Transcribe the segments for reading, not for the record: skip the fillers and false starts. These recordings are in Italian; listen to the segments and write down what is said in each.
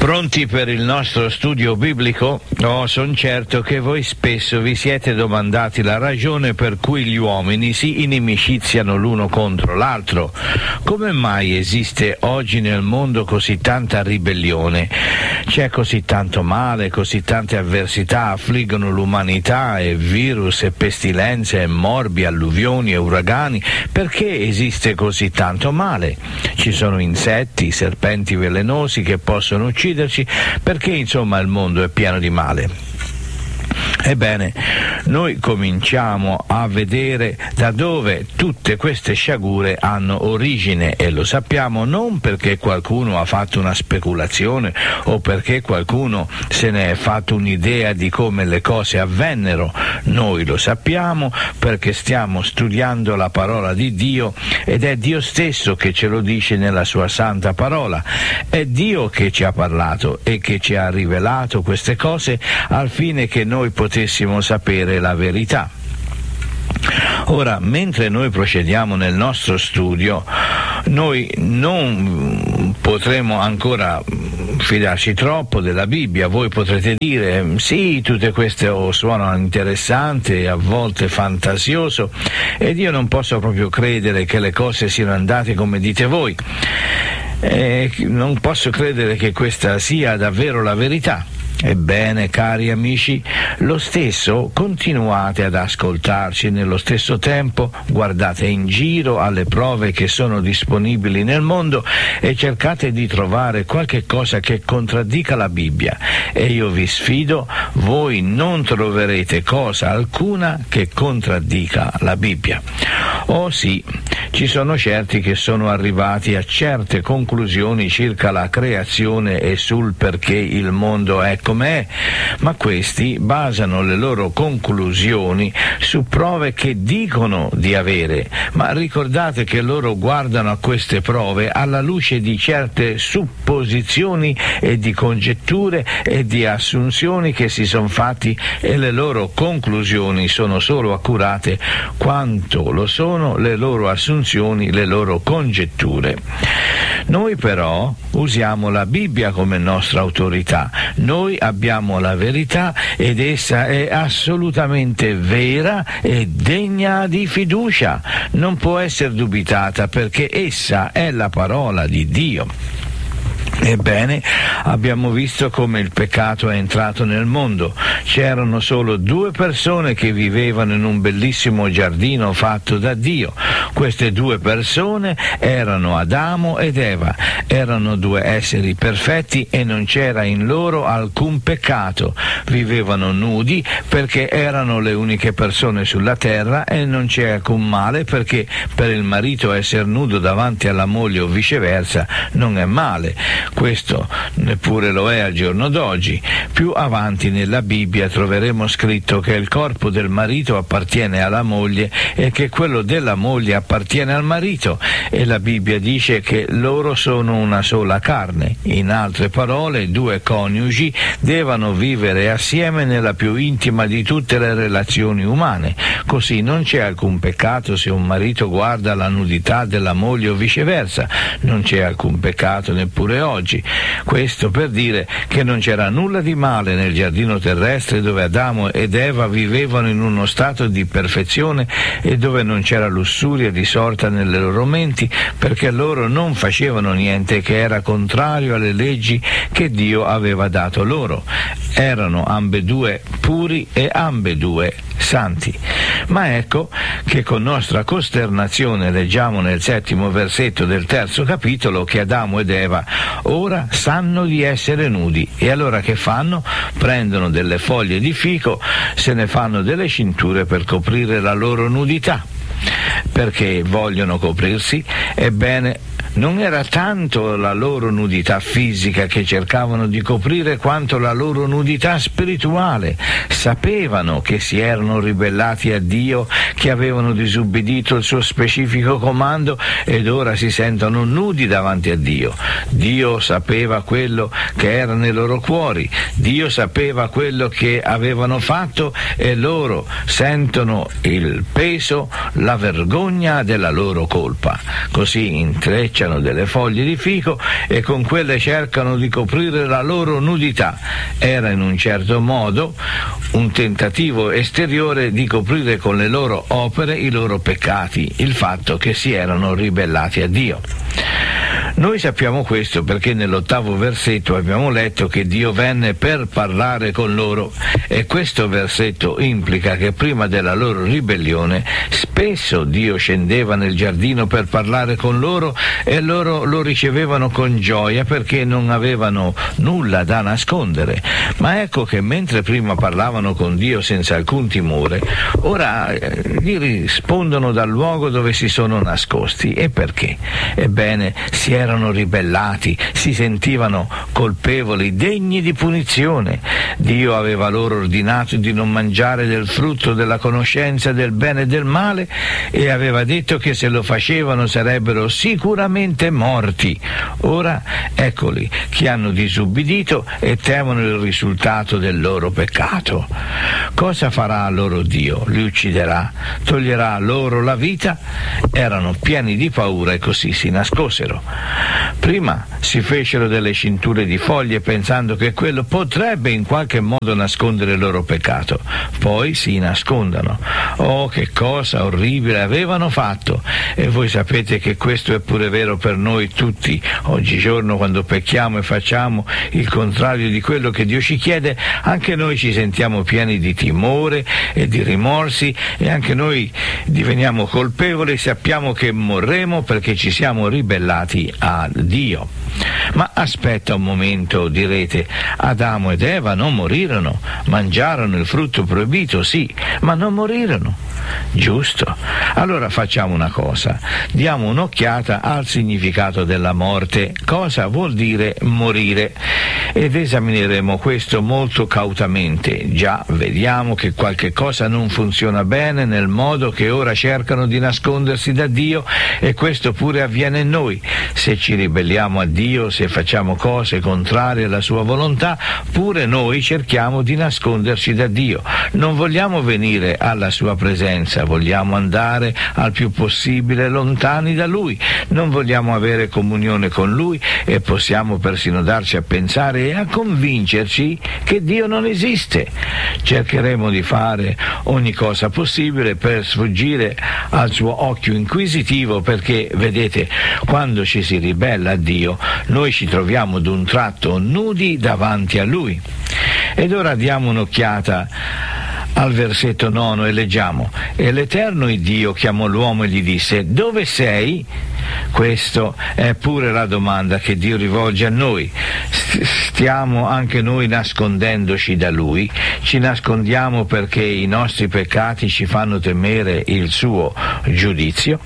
Pronti per il nostro studio biblico? Sono certo che voi spesso vi siete domandati la ragione per cui gli uomini si inimiciziano l'uno contro l'altro. Come mai esiste oggi nel mondo così tanta ribellione? C'è così tanto male, così tante avversità affliggono l'umanità, e virus e pestilenze e morbi, alluvioni e uragani. Perché esiste così tanto male? Ci sono insetti, serpenti velenosi che possono ucciderci, perché insomma il mondo è pieno di male. Ebbene, noi cominciamo a vedere da dove tutte queste sciagure hanno origine, e lo sappiamo non perché qualcuno ha fatto una speculazione o perché qualcuno se ne è fatto un'idea di come le cose avvennero. Noi lo sappiamo perché stiamo studiando la parola di Dio, ed è Dio stesso che ce lo dice nella sua santa parola. È Dio che ci ha parlato e che ci ha rivelato queste cose al fine che noi potessimo sapere la verità. Ora, mentre noi procediamo nel nostro studio, noi non potremo ancora fidarci troppo della Bibbia. Voi potrete dire, sì, tutte queste suonano interessanti, a volte fantasioso, ed io non posso proprio credere che le cose siano andate come dite voi. Non posso credere che questa sia davvero la verità. Ebbene, cari amici, lo stesso continuate ad ascoltarci, nello stesso tempo guardate in giro alle prove che sono disponibili nel mondo e cercate di trovare qualche cosa che contraddica la Bibbia, e io vi sfido, voi non troverete cosa alcuna che contraddica la Bibbia. Oh sì, ci sono certi che sono arrivati a certe conclusioni circa la creazione e sul perché il mondo è com'è, ma questi basano le loro conclusioni su prove che dicono di avere, ma ricordate che loro guardano a queste prove alla luce di certe supposizioni e di congetture e di assunzioni che si sono fatti, e le loro conclusioni sono solo accurate quanto lo sono le loro assunzioni, le loro congetture. Noi però usiamo la Bibbia come nostra autorità. Noi abbiamo la verità, ed essa è assolutamente vera e degna di fiducia. Non può essere dubitata perché essa è la parola di Dio. Ebbene, abbiamo visto come il peccato è entrato nel mondo. C'erano solo 2 persone che vivevano in un bellissimo giardino fatto da Dio. Queste 2 persone erano Adamo ed Eva. Erano 2 esseri perfetti e non c'era in loro alcun peccato. Vivevano nudi perché erano le uniche persone sulla terra, e non c'è alcun male perché per il marito essere nudo davanti alla moglie o viceversa non è male. Questo neppure lo è al giorno d'oggi. Più avanti nella Bibbia troveremo scritto che il corpo del marito appartiene alla moglie e che quello della moglie appartiene al marito, e la Bibbia dice che loro sono una sola carne. In altre parole, 2 coniugi devono vivere assieme nella più intima di tutte le relazioni umane. Così non c'è alcun peccato se un marito guarda la nudità della moglie o viceversa. Non c'è alcun peccato neppure oggi. Questo per dire che non c'era nulla di male nel giardino terrestre, dove Adamo ed Eva vivevano in uno stato di perfezione e dove non c'era lussuria di sorta nelle loro menti, perché loro non facevano niente che era contrario alle leggi che Dio aveva dato loro. Erano ambedue puri e ambedue santi. Ma ecco che con nostra costernazione leggiamo nel 7° versetto del 3° capitolo che Adamo ed Eva ora sanno di essere nudi, e allora che fanno? Prendono delle foglie di fico, se ne fanno delle cinture per coprire la loro nudità. Perché vogliono coprirsi? Ebbene, non era tanto la loro nudità fisica che cercavano di coprire quanto la loro nudità spirituale. Sapevano che si erano ribellati a Dio, che avevano disubbidito il suo specifico comando, ed ora si sentono nudi davanti a Dio. Dio sapeva quello che era nei loro cuori, Dio sapeva quello che avevano fatto, e loro sentono il peso, la vergogna della loro colpa. Così intreccia strisciano delle foglie di fico e con quelle cercano di coprire la loro nudità. Era in un certo modo un tentativo esteriore di coprire con le loro opere i loro peccati, il fatto che si erano ribellati a Dio. Noi sappiamo questo perché nell'8° versetto abbiamo letto che Dio venne per parlare con loro, e questo versetto implica che prima della loro ribellione spesso Dio scendeva nel giardino per parlare con loro e loro lo ricevevano con gioia perché non avevano nulla da nascondere. Ma ecco che mentre prima parlavano con Dio senza alcun timore, ora gli rispondono dal luogo dove si sono nascosti. E perché? Ebbene, si erano ribellati, si sentivano colpevoli, degni di punizione. Dio aveva loro ordinato di non mangiare del frutto della conoscenza del bene e del male e aveva detto che se lo facevano sarebbero sicuramente morti. Ora eccoli che hanno disubbidito e temono il risultato del loro peccato. Cosa farà loro Dio? Li ucciderà? Toglierà loro la vita? Erano pieni di paura e così si nascosero. Prima si fecero delle cinture di foglie pensando che quello potrebbe in qualche modo nascondere il loro peccato. Poi si nascondono. Oh, che cosa orribile avevano fatto! E voi sapete che questo è pure vero per noi tutti. Oggigiorno, quando pecchiamo e facciamo il contrario di quello che Dio ci chiede, anche noi ci sentiamo pieni di timore e di rimorsi, e anche noi diveniamo colpevoli e sappiamo che morremo perché ci siamo ribellati a Dio. Ma aspetta un momento, direte, Adamo ed Eva non morirono, mangiarono il frutto proibito, sì, ma non morirono. Giusto. Allora facciamo una cosa, diamo un'occhiata al significato della morte, cosa vuol dire morire, ed esamineremo questo molto cautamente. Già vediamo che qualche cosa non funziona bene nel modo che ora cercano di nascondersi da Dio, e questo pure avviene in noi. Se ci ribelliamo a Dio, se facciamo cose contrarie alla sua volontà, pure noi cerchiamo di nasconderci da Dio. Non vogliamo venire alla sua presenza, vogliamo andare al più possibile lontani da Lui, non vogliamo avere comunione con Lui e possiamo persino darci a pensare e a convincerci che Dio non esiste. Cercheremo di fare ogni cosa possibile per sfuggire al suo occhio inquisitivo, perché, vedete, quando ci si ribella a Dio, noi ci troviamo d'un tratto nudi davanti a Lui. Ed ora diamo un'occhiata al versetto 9 e leggiamo: e l'Eterno Dio chiamò l'uomo e gli disse: dove sei? Questa è pure la domanda che Dio rivolge a noi. Stiamo anche noi nascondendoci da Lui? Ci nascondiamo perché i nostri peccati ci fanno temere il suo giudizio?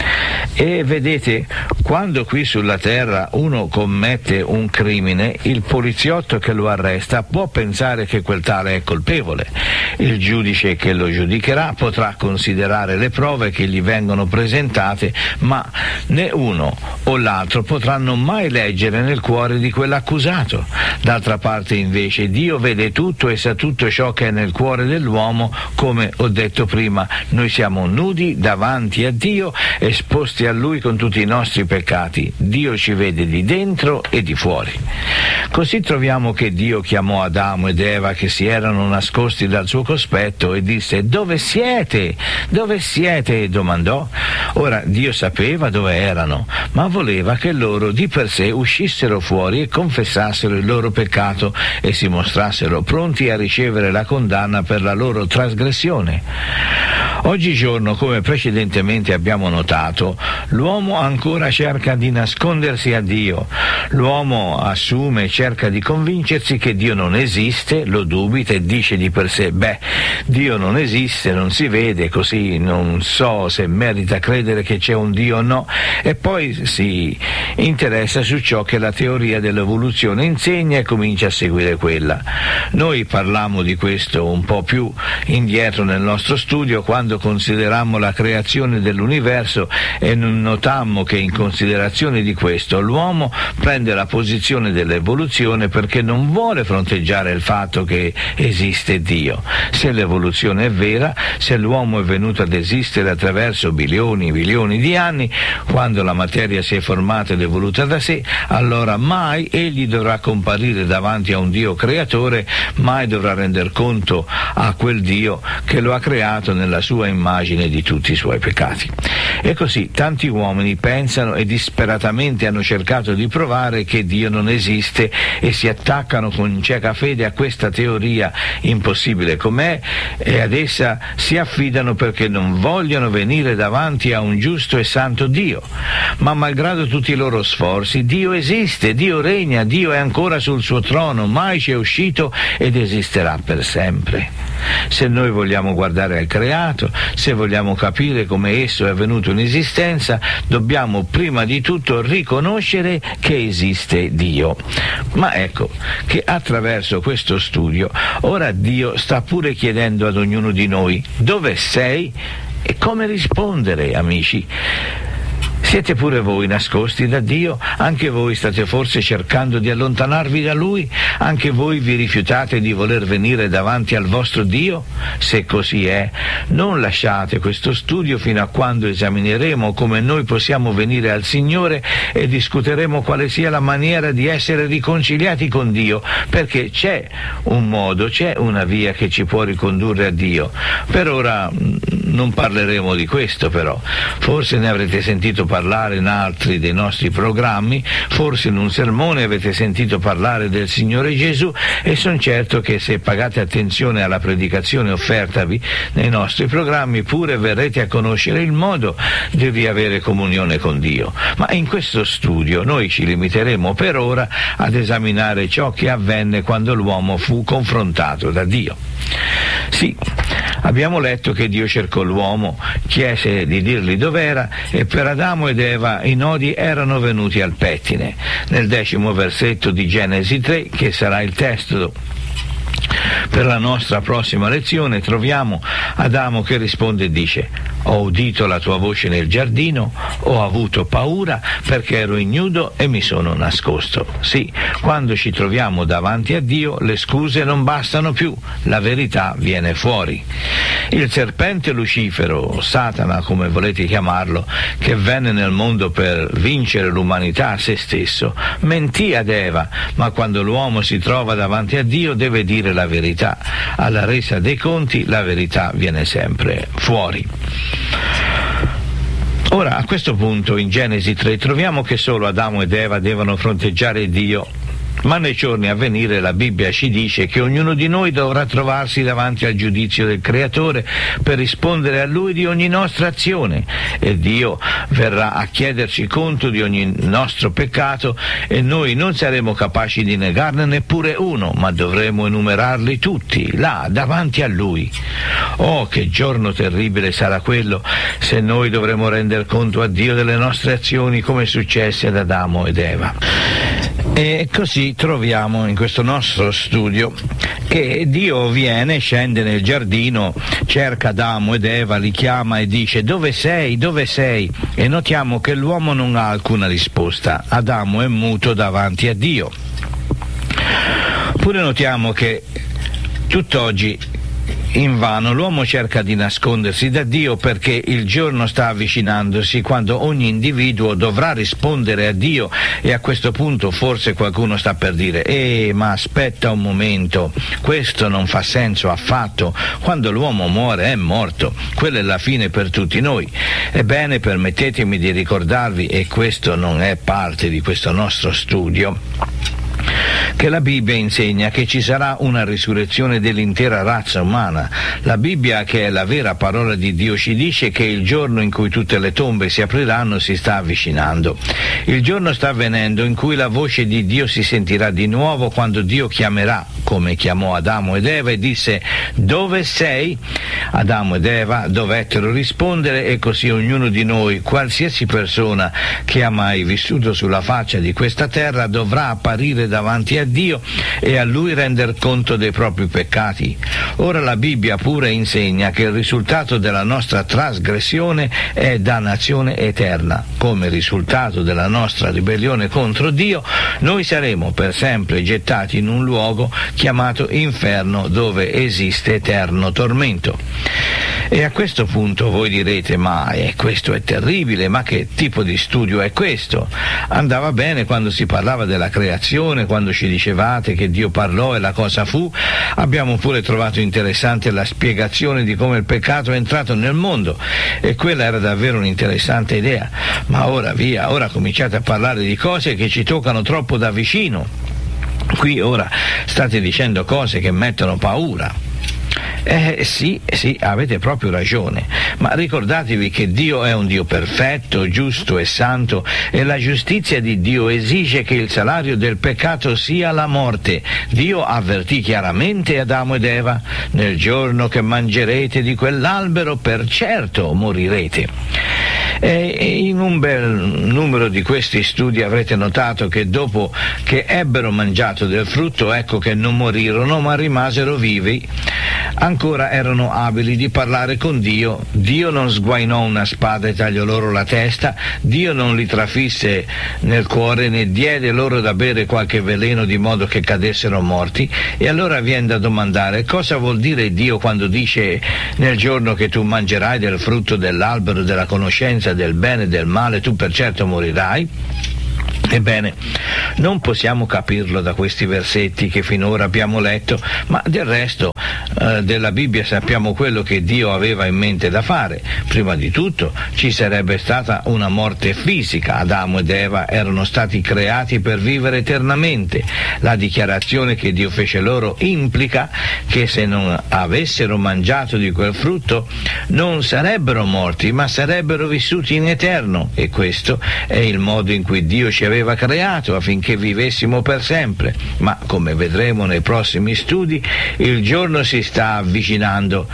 E vedete, quando qui sulla terra uno commette un crimine, il poliziotto che lo arresta può pensare che quel tale è colpevole. Il giudice che lo giudicherà potrà considerare le prove che gli vengono presentate, ma né uno o l'altro potranno mai leggere nel cuore di quell'accusato. D'altra parte, invece, Dio vede tutto e sa tutto ciò che è nel cuore dell'uomo. Come ho detto prima, noi siamo nudi davanti a Dio, esposti a Lui con tutti i nostri peccati. Dio ci vede di dentro e di fuori. Così troviamo che Dio chiamò Adamo ed Eva, che si erano nascosti dal suo cospetto, e disse: dove siete? Dove siete? Domandò. Ora Dio sapeva dove erano, ma voleva che loro di per sé uscissero fuori e confessassero il loro peccato e si mostrassero pronti a ricevere la condanna per la loro trasgressione. Oggigiorno, come precedentemente abbiamo notato, l'uomo ancora cerca di nascondersi a Dio. L'uomo assume e cerca di convincersi che Dio non esiste, lo dubita e dice di per sé: Dio non esiste, non si vede, così non so se merita credere che c'è un Dio o no, e poi si interessa su ciò che la teoria dell'evoluzione insegna e comincia a seguire quella. Noi parlammo di questo un po' più indietro nel nostro studio, quando considerammo la creazione dell'universo, e e notammo che in considerazione di questo l'uomo prende la posizione dell'evoluzione perché non vuole fronteggiare il fatto che esiste Dio. Se l'evoluzione è vera, se l'uomo è venuto ad esistere attraverso bilioni di anni, quando la materia si è formata ed evoluta da sé, allora mai egli dovrà comparire davanti a un Dio creatore, mai dovrà render conto a quel Dio che lo ha creato nella sua immagine di tutti i suoi peccati. E così tanti uomini pensano e disperatamente hanno cercato di provare che Dio non esiste e si attaccano con cieca fede a questa teoria impossibile com'è e ad essa si affidano perché non vogliono venire davanti a un giusto e santo Dio. Ma malgrado tutti i loro sforzi, Dio esiste, Dio regna, Dio è ancora sul suo trono, mai ci è uscito ed esisterà per sempre. Se noi vogliamo guardare al creato, se vogliamo capire come esso è venuto in esistenza, dobbiamo prima di tutto riconoscere che esiste Dio. Ma ecco che attraverso questo studio ora Dio sta pure chiedendo ad ognuno di noi: dove sei? E come rispondere, amici? Siete pure voi nascosti da Dio? Anche voi state forse cercando di allontanarvi da Lui? Anche voi vi rifiutate di voler venire davanti al vostro Dio? Se così è, non lasciate questo studio fino a quando esamineremo come noi possiamo venire al Signore e discuteremo quale sia la maniera di essere riconciliati con Dio, perché c'è un modo, c'è una via che ci può ricondurre a Dio. Per ora non parleremo di questo, però. Forse ne avrete sentito parlare in altri dei nostri programmi, forse in un sermone avete sentito parlare del Signore Gesù, e sono certo che se pagate attenzione alla predicazione offertavi nei nostri programmi pure verrete a conoscere il modo di riavere comunione con Dio. Ma in questo studio noi ci limiteremo per ora ad esaminare ciò che avvenne quando l'uomo fu confrontato da Dio. Sì, abbiamo letto che Dio cercò l'uomo, chiese di dirgli dov'era, e per Adamo ed Eva i nodi erano venuti al pettine. Nel 10° versetto di Genesi 3, che sarà il testo per la nostra prossima lezione, troviamo Adamo che risponde e dice: ho udito la tua voce nel giardino, ho avuto paura perché ero ignudo e mi sono nascosto. Sì, quando ci troviamo davanti a Dio le scuse non bastano più, la verità viene fuori. Il serpente Lucifero, Satana come volete chiamarlo, che venne nel mondo per vincere l'umanità a se stesso, mentì ad Eva, ma quando l'uomo si trova davanti a Dio deve dire la verità. Alla resa dei conti la verità viene sempre fuori. Ora, a questo punto in Genesi 3 troviamo che solo Adamo ed Eva devono fronteggiare Dio, ma nei giorni a venire la Bibbia ci dice che ognuno di noi dovrà trovarsi davanti al giudizio del Creatore per rispondere a Lui di ogni nostra azione, e Dio verrà a chiederci conto di ogni nostro peccato e noi non saremo capaci di negarne neppure uno, ma dovremo enumerarli tutti là davanti a Lui. Oh, che giorno terribile sarà quello se noi dovremo rendere conto a Dio delle nostre azioni, come successe ad Adamo ed Eva. E così troviamo in questo nostro studio che Dio viene, scende nel giardino, cerca Adamo ed Eva, li chiama e dice: dove sei, dove sei? E notiamo che l'uomo non ha alcuna risposta. Adamo è muto davanti a Dio. Pure notiamo che tutt'oggi invano l'uomo cerca di nascondersi da Dio, perché il giorno sta avvicinandosi quando ogni individuo dovrà rispondere a Dio, e a questo punto forse qualcuno sta per dire: ma aspetta un momento, questo non fa senso affatto, quando l'uomo muore è morto, quella è la fine per tutti noi. Ebbene, permettetemi di ricordarvi, e questo non è parte di questo nostro studio, che la Bibbia insegna che ci sarà una risurrezione dell'intera razza umana. La Bibbia, che è la vera parola di Dio, ci dice che il giorno in cui tutte le tombe si apriranno si sta avvicinando. Il giorno sta avvenendo in cui la voce di Dio si sentirà di nuovo quando Dio chiamerà, come chiamò Adamo ed Eva e disse: dove sei? Adamo ed Eva dovettero rispondere, e così ognuno di noi, qualsiasi persona che ha mai vissuto sulla faccia di questa terra, dovrà apparire davanti a a Dio e a Lui render conto dei propri peccati. Ora la Bibbia pure insegna che il risultato della nostra trasgressione è dannazione eterna. Come risultato della nostra ribellione contro Dio, noi saremo per sempre gettati in un luogo chiamato inferno, dove esiste eterno tormento. E a questo punto voi direte: ma questo è terribile, ma che tipo di studio è questo? Andava bene quando si parlava della creazione, quando ci dicevate che Dio parlò e la cosa fu. Abbiamo pure trovato interessante la spiegazione di come il peccato è entrato nel mondo, e quella era davvero un'interessante idea. Ma ora via, ora cominciate a parlare di cose che ci toccano troppo da vicino. Qui ora state dicendo cose che mettono paura. Sì, avete proprio ragione, ma ricordatevi che Dio è un Dio perfetto, giusto e santo, e la giustizia di Dio esige che il salario del peccato sia la morte. Dio avvertì chiaramente Adamo ed Eva: nel giorno che mangerete di quell'albero per certo morirete. E in un bel numero di questi studi avrete notato che dopo che ebbero mangiato del frutto, ecco che non morirono ma rimasero vivi. Ancora erano abili di parlare con Dio. Dio non sguainò una spada e tagliò loro la testa. Dio non li trafisse nel cuore né diede loro da bere qualche veleno di modo che cadessero morti. E allora viene da domandare: cosa vuol dire Dio quando dice: nel giorno che tu mangerai del frutto dell'albero della conoscenza del bene e del male tu per certo morirai? Ebbene, non possiamo capirlo da questi versetti che finora abbiamo letto, ma del resto della Bibbia sappiamo quello che Dio aveva in mente da fare. Prima di tutto ci sarebbe stata una morte fisica. Adamo ed Eva erano stati creati per vivere eternamente. La dichiarazione che Dio fece loro implica che se non avessero mangiato di quel frutto non sarebbero morti, ma sarebbero vissuti in eterno, e questo è il modo in cui Dio ci aveva creato, affinché vivessimo per sempre. Ma come vedremo nei prossimi studi, il giorno si sta avvicinando.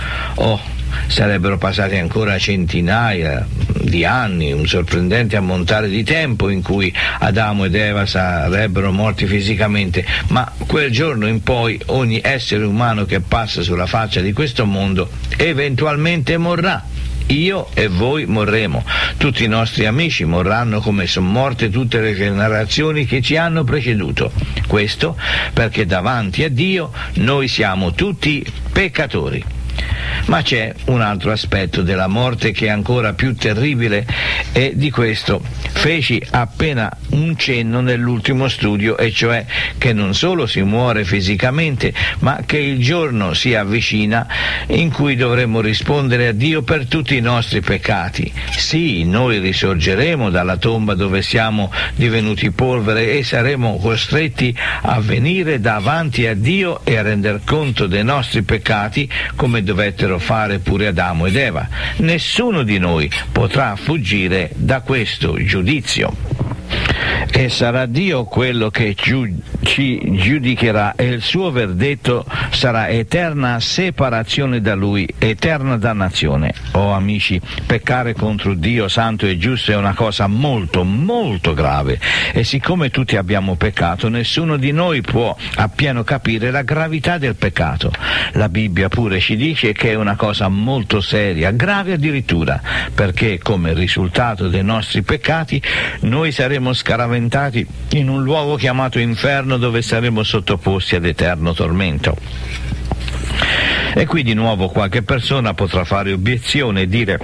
Sarebbero passati ancora centinaia di anni, un sorprendente ammontare di tempo in cui Adamo ed Eva sarebbero morti fisicamente, ma quel giorno in poi ogni essere umano che passa sulla faccia di questo mondo eventualmente morrà. Io e voi morremo, tutti i nostri amici morranno come sono morte tutte le generazioni che ci hanno preceduto. Questo perché davanti a Dio noi siamo tutti peccatori. Ma c'è un altro aspetto della morte che è ancora più terribile, e di questo feci appena un cenno nell'ultimo studio, e cioè che non solo si muore fisicamente, ma che il giorno si avvicina in cui dovremo rispondere a Dio per tutti i nostri peccati. Sì, noi risorgeremo dalla tomba dove siamo divenuti polvere e saremo costretti a venire davanti a Dio e a render conto dei nostri peccati, come dovettero fare pure Adamo ed Eva. Nessuno di noi potrà fuggire da questo giudizio. E sarà Dio quello che ci giudicherà, e il suo verdetto sarà eterna separazione da Lui, eterna dannazione. Amici, peccare contro Dio santo e giusto è una cosa molto, molto grave, e siccome tutti abbiamo peccato, nessuno di noi può appieno capire la gravità del peccato. La Bibbia pure ci dice che è una cosa molto seria, grave addirittura, perché come risultato dei nostri peccati noi saremo scaraventati in un luogo chiamato inferno, dove saremo sottoposti ad eterno tormento. E qui di nuovo qualche persona potrà fare obiezione e dire: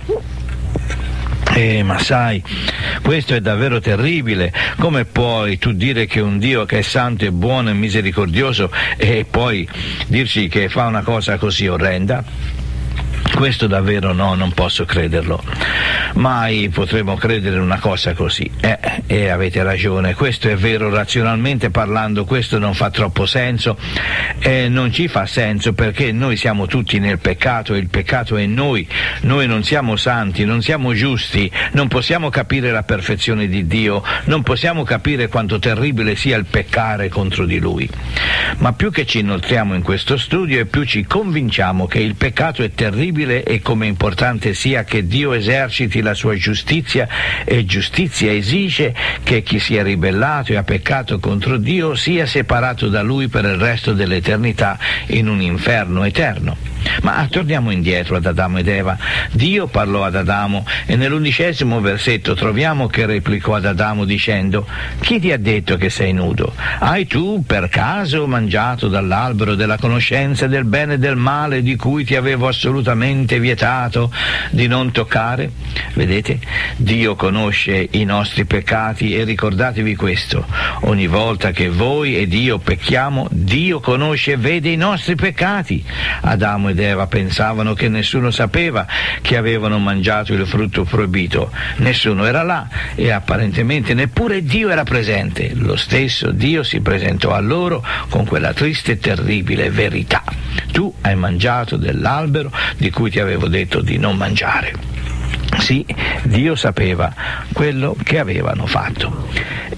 ma sai, questo è davvero terribile. Come puoi tu dire che un Dio che è santo e buono e misericordioso e poi dirci che fa una cosa così orrenda? Questo davvero no, non posso crederlo. Mai potremo credere in una cosa così. E avete ragione, questo è vero razionalmente parlando, questo non fa troppo senso, non ci fa senso, perché noi siamo tutti nel peccato e il peccato è in noi. Noi non siamo santi, non siamo giusti, non possiamo capire la perfezione di Dio, non possiamo capire quanto terribile sia il peccare contro di Lui. Ma più che ci inoltriamo in questo studio e più ci convinciamo che il peccato è terribile terribile e come importante sia che Dio eserciti la sua giustizia, e giustizia esige che chi si è ribellato e ha peccato contro Dio sia separato da Lui per il resto dell'eternità in un inferno eterno. Ma torniamo indietro ad Adamo ed Eva. Dio parlò ad Adamo e nell'11° versetto troviamo che replicò ad Adamo dicendo: chi ti ha detto che sei nudo? Hai tu per caso mangiato dall'albero della conoscenza del bene e del male, di cui ti avevo assolutamente vietato di non toccare? Vedete, Dio conosce i nostri peccati, e ricordatevi questo: ogni volta che voi ed io pecchiamo, Dio conosce e vede i nostri peccati. Adamo ed Eva pensavano che nessuno sapeva che avevano mangiato il frutto proibito. Nessuno era là e apparentemente neppure Dio era presente. Lo stesso Dio si presentò a loro con quella triste e terribile verità: tu hai mangiato dell'albero di cui ti avevo detto di non mangiare. Sì, Dio sapeva quello che avevano fatto.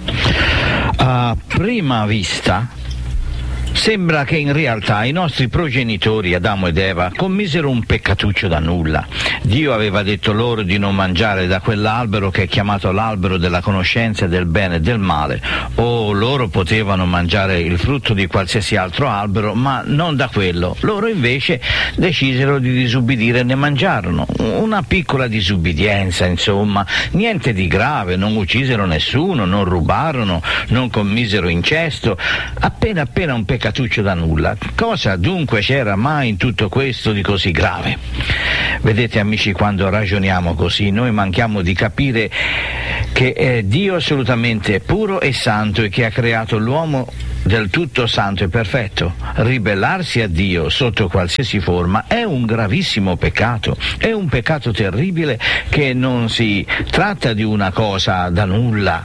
A prima vista sembra che in realtà i nostri progenitori Adamo ed Eva commisero un peccatuccio da nulla. Dio aveva detto loro di non mangiare da quell'albero che è chiamato l'albero della conoscenza del bene e del male, o loro potevano mangiare il frutto di qualsiasi altro albero, ma non da quello. Loro invece decisero di disubbidire e ne mangiarono. Una piccola disubbidienza, insomma, niente di grave, non uccisero nessuno, non rubarono, non commisero incesto, appena un peccatuccio da nulla. Cosa dunque c'era mai in tutto questo di così grave? Vedete, amici, quando ragioniamo così noi manchiamo di capire che è Dio assolutamente puro e santo e che ha creato l'uomo del tutto santo e perfetto. Ribellarsi a Dio sotto qualsiasi forma è un gravissimo peccato, è un peccato terribile, che non si tratta di una cosa da nulla,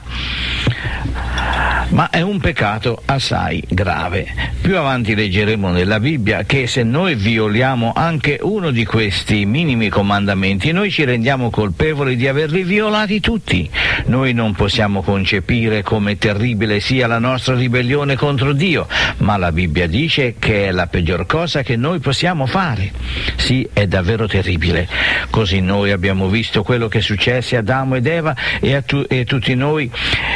ma è un peccato assai grave. Più avanti leggeremo nella Bibbia che se noi violiamo anche uno di questi minimi comandamenti, noi ci rendiamo colpevoli di averli violati tutti. Noi non possiamo concepire come terribile sia la nostra ribellione contro Dio, ma la Bibbia dice che è la peggior cosa che noi possiamo fare. Sì, è davvero terribile. Così noi abbiamo visto quello che successe a Adamo ed Eva e tutti noi,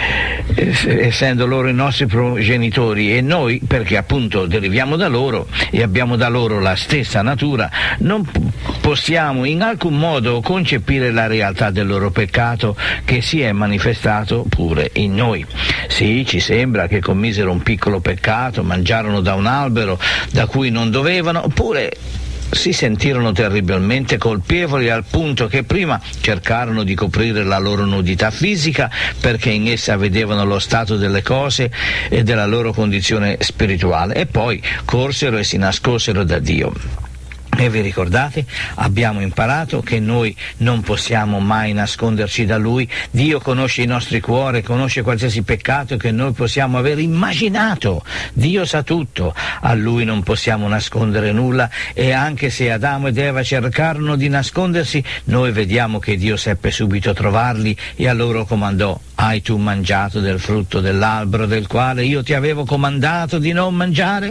essendo loro i nostri progenitori, e noi, perché appunto deriviamo da loro e abbiamo da loro la stessa natura, non possiamo in alcun modo concepire la realtà del loro peccato, che si è manifestato pure in noi. Sì, ci sembra che commisero un piccolo peccato, mangiarono da un albero da cui non dovevano, oppure si sentirono terribilmente colpevoli al punto che prima cercarono di coprire la loro nudità fisica, perché in essa vedevano lo stato delle cose e della loro condizione spirituale, e poi corsero e si nascosero da Dio. E vi ricordate? Abbiamo imparato che noi non possiamo mai nasconderci da Lui. Dio conosce i nostri cuori, conosce qualsiasi peccato che noi possiamo aver immaginato. Dio sa tutto, a Lui non possiamo nascondere nulla, e anche se Adamo ed Eva cercarono di nascondersi, noi vediamo che Dio seppe subito trovarli e a loro comandò: hai tu mangiato del frutto dell'albero del quale io ti avevo comandato di non mangiare?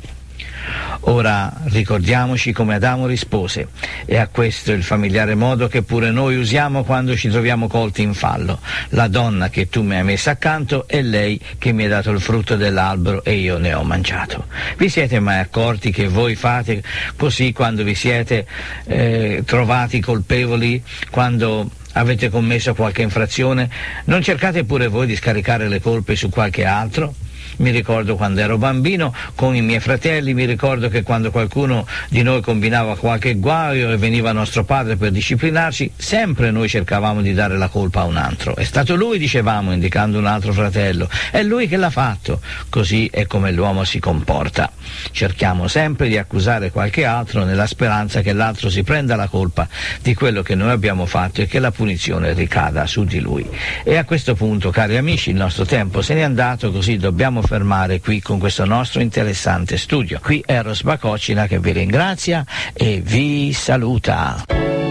Ora ricordiamoci come Adamo rispose, e a questo il familiare modo che pure noi usiamo quando ci troviamo colti in fallo: la donna che tu mi hai messa accanto è lei che mi ha dato il frutto dell'albero e io ne ho mangiato. Vi siete mai accorti che voi fate così quando vi siete trovati colpevoli, quando avete commesso qualche infrazione? Non cercate pure voi di scaricare le colpe su qualche altro? Mi ricordo quando ero bambino con i miei fratelli, mi ricordo che quando qualcuno di noi combinava qualche guaio e veniva nostro padre per disciplinarci, sempre noi cercavamo di dare la colpa a un altro. È stato lui, dicevamo, indicando un altro fratello, è lui che l'ha fatto. Così è come l'uomo si comporta. Cerchiamo sempre di accusare qualche altro nella speranza che l'altro si prenda la colpa di quello che noi abbiamo fatto e che la punizione ricada su di lui. E a questo punto, cari amici, il nostro tempo se n'è andato, così dobbiamo fermare qui con questo nostro interessante studio. Qui è Eros Bacocina che vi ringrazia e vi saluta.